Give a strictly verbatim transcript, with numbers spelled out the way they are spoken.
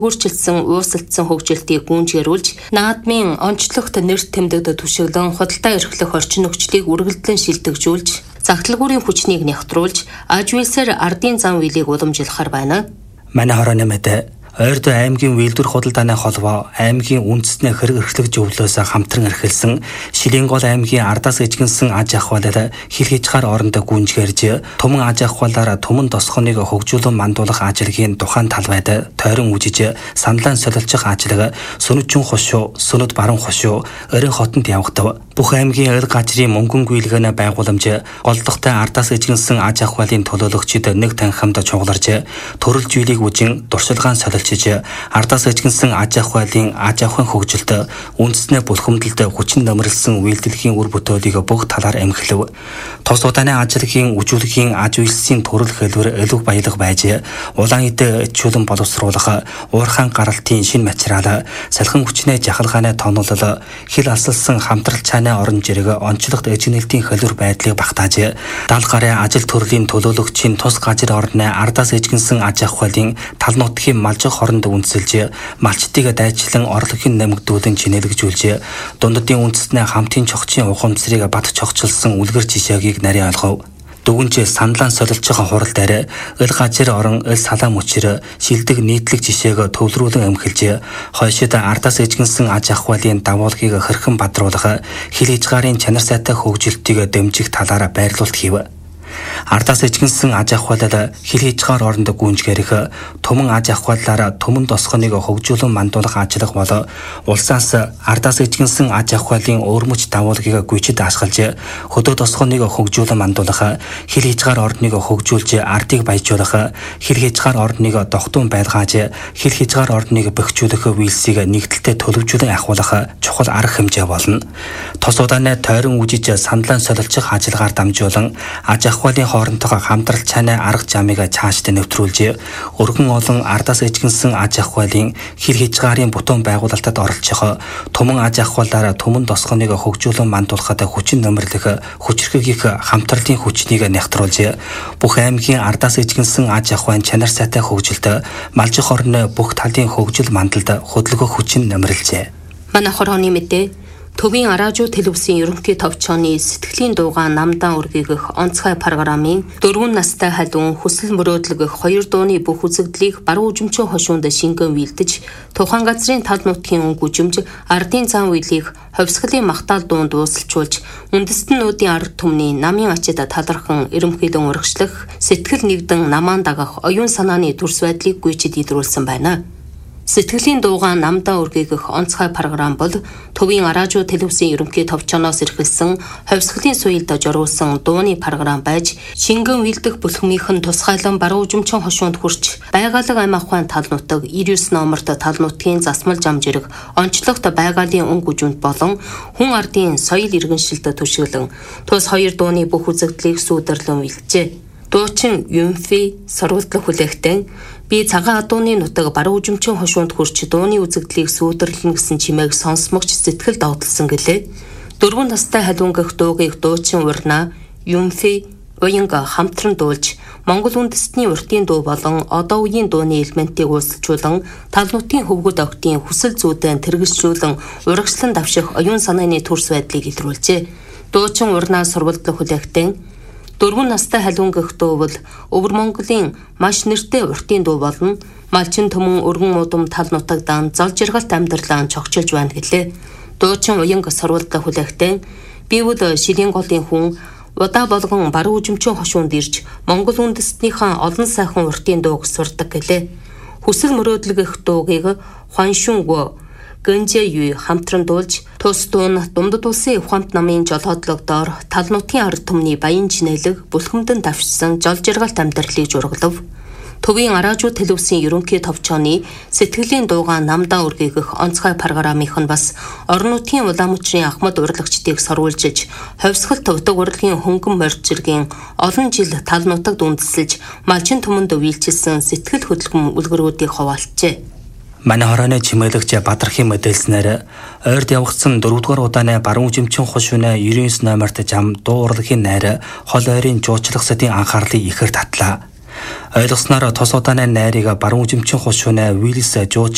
Үржилсэн уусалдсан хөгжилтийг гүйцэтгэрүүлж, наадмын онцлогт нэр тэмдэгдэд түшиглэн худалдаа эрхлэх орчин нөхцөлийг үргэлжлэн шилдэгжүүлж, загталгуурын хүчнийг нягтруулж, аж үйлсээр ардын зам үйлийг уламжлахаар байна. Манай хорооны мэдээ Ойрдоо аймгийн үйлдвэр худалдааны холбоо аймгийн үндэстний хэрэг эрхлэх зөвлөөс хамтран эрхэлсэн Шилэнгол аймгийн ардаас эжгэнсэн аж ахуйлаар хил хязгаар орондоо гүйцэтгэрж туман аж ахуйлаар туман тосгоныг хөгжүүлэн мандуулах ажлын тухайн талбайд тойрон үжиж саналан солилцох ажлыг сүнүчэн хошуу, сүнэд баруун хошуу, өрийн хотод явагдав. Бүх аймгийн эр газрын мөнгөн гүйлгээнэ байгууламж голдохтой ардаас эжгэнсэн аж ахуйлын төлөөлөгчид нэг танхимд чугларж төрөлж үйлийг үжин дуршилгаан солилцож ардаас эжгэнсэн аж ахуйлын аж ахуйн хөгжилд үндэснээ бүлхэмдэлд хүчин нэмэрлсэн үйлдвэрлэлийн үр бүтээлийг бүх талаар амхилв. Тос удааны ажлын үжүүлэхийн аж үйлсийн төрөл хэлбэр элэг баялаг байж улаан эд чөлөн боловсруулах, уурхаан гаралтын шинэ материал, салхин хүчнээ жахалгааны тоноолол, хил алсалсан хамтрал цааны орон жирэг онцлогт эжгэнэлтийн хэлбэр байдлыг багтааж, даал гарын ажил төрлийн төлөөлөгчийн тус газар орны ардаас эжгэнсэн аж ахуйлын тал нутгийн малжих хоронд үндэслэж, малчдыг дайчлан орлогын нэмэгдүүлэн чинэлэгжүүлж, дунддын үндэснээ хамтын чогчийн ухамсарыг бат чогчилсан үлгэр жишээгийг нарийн ойлгов. Дүгнж саналан солилцох хурал дээр эл газар орон эл салаа мөчөр шилдэг нийтлэг жишээг төвлөрүүлэн амхилж, хойшид ардаас эжгэнсэн аж ахуйлын давуулгыг хэрхэн бадруулах, хил хязгаарын чанар сайтай хөгжилтийг дэмжих талаар байрлуулалт хийв. Ардаас эжгэнсэн аж ахуйлаар хил хязгаар орондоо гүйцэтгэх, туман аж ахуйлаар туман тосгоныг хөгжүүлэн мандуулах ажлах бол улсаас ардаас эжгэнсэн аж ахуйлын өөрмөч давуулгыг гүйцэд ашиглаж, хөдөө тосгоныг хөгжүүлэн мандуулах, хил хязгаар орныг хөгжүүлж ардыг баяжуулах, хил хязгаар орныг дохтун байлгааж, хил хязгаар орныг бэхжүүлэх үйлсийг нэгдэлтэй төлөвлөжүүлэн ахиулах чухал арга хэмжээ болно. Тос удааны тойрон үжиж саналан солилцох ажиллагаар дамжуулан аж ахуйлын хоорондоо хамтрал цааны арга замыг цаашд нэвтрүүлж, өргөн олон ардаас эжгэнсэн аж ахуйлын хил хязгаарын бүтэн байгуулалтад оролцох, туман аж ахуйлаар туман тосгоныг хөгжүүлэн мандуулахад хүчин нэмэрлэх, хүчрхэг их хамтралын хүчнийг нягтруулж, бүх аймгийн ардаас эжгэнсэн аж ахуйн чанар сайтай хөгжилд малжих орны бүх талын хөгжил мандалд хөдөлгөх хүчин нэмэрлжээ. Манай хорооны мэдээ Төвийн Аражуу телевизийн ерөнхий товчооны сэтгэлийн дуугаан намдаан үргээгэх онцгой программын дөрвөн настай халуун хүсэл мөрөөдлөгөх хоёр дууны бүх үзэгдлийг баруун үжимчийн хошуунд шингэн вилдэж, тухайн газрын тал нутгийн өнгө үжимж, ардын зам үйлийг ховсголын магтаал дуунд дуусалжуулж, үндэстнүүдийн ард түмний намын ачид талархан эрэмхийлэн урагшлах, сэтгэл нэгдэн намаан дагах оюун санааны төрс байдлыг гүйцэд илрүүлсэн байна. Сэтгэлийн дуугаан намдаан үргээгэх онцгой програм бол Төвийн Аражуу телевизийн ерөнхий товчооноос эрхэлсэн ховсголын суйлд журуулсан дууны програм байж, шингэн вилдэх бүлхмийнхэн тусгайлан баруун үжимчийн хошуунд хүрч, байгаалаг ам ахуйн тал нутаг девять номерт тал нутгийн засмал зам жирэг онцлогт байгалийн өнгө үжимд болон хүн ардын соёл иргэншилд түшиглэн тус хоёр дууны бүх үзэгдлийг сүйдэрлэн вилжээ. Дуучин Юмфи сурвалдлах хүлээгтэн би цагаан адууны нутаг баруун үжимчийн хошуунд хүрч дууны үзэгдлийг сүйдэрлэн гэсэн чимээг сонсмогч сэтгэл догдолсон гэлээ. Дөрвөн настай халуунгах дуугийг дуучин урнаа Юмфи уянга хамтран дуулж, Монгол үндэстний уртын дуу болон одоо үеийн дууны элементийг уулзчуулан тал нутгийн хөвгөд октын хүсэл зүйдэн тэргэжлүүлэн урагшлан давших оюун санааны төрс байдлыг илрүүлжээ. Дуучин урнаа сурвалдлах хүлээгтэн дөрвөн настай халуунгах дуу бол өвөр Монголын маш нэртэй уртын дуу болно. Малчин төмөн өргөн муудам тал нутагдан зол жаргалт амьдралаа чогчилж байна гэлээ. Дуучин уянга сурвалдлах хүлээгтэн би бол Шилэнголын хүн удаа болгон баруун үжимчийн хошуунд ирж Монгол үндэстнийхэн олон сайхан уртын дууг сурдаг гэлээ. Хүсэл мөрөөдлөгөх дуугийг Хуаншунг Гэнжэ ю хамтран дуулж, тус дуун Думдад улсын ухаамт намын жолоодлог доор тал нутгийн ард түмний баян чинэлэг бүлхэмдэн давшсан жол жаргалт амьдралыг жургалав. Төвийн Аражуу телевизийн ерөнхий товчооны сэтгэлийн дуугаан намдаан үргээгэх онцгой программынх нь бас орон нутгийн улаан мөчрийн ахмад урлагчдыг сорвуулжиж, ховсгол төвдөг урлагийн хөнгөн морьцэргийн олон жил тал нутагт үндэслэж, малчин түмэнд үйлчилсэн сэтгэл хөдлөм үлгэрүүдийг хуваалцжээ. Манай хорооны чимэглэгч Бадрахын мэдээлснээр ойрд явагдсан дөрөвдүгээр удааны баруун үжимчийн хошууны девять номерт зам дуу урлагийн найр хол ойрын жуулчлагсдын анхаарлыг ихээр татлаа. Ойлгосноор тос удааны найрыг баруун үжимчийн хошууны Виллис жууч